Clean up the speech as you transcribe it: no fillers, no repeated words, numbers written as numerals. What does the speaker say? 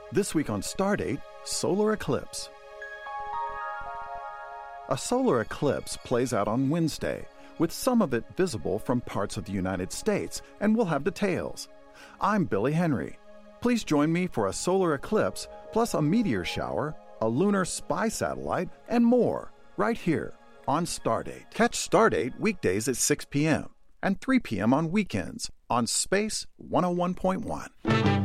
This week on Stardate, solar eclipse. A solar eclipse plays out on Wednesday, with some of it visible from parts of the United States, and we'll have details. I'm Billy Henry. Please join me for a solar eclipse, plus a meteor shower, a lunar spy satellite, and more, right here on Stardate. Catch Stardate weekdays at 6 p.m. and 3 p.m. on weekends on Space 101.1.